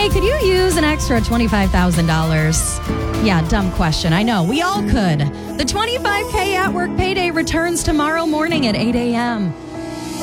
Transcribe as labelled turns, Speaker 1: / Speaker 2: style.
Speaker 1: Hey, could you use an extra $25,000? Yeah, dumb question. I know. We all could. The 25K at Work Payday returns tomorrow morning at 8 a.m.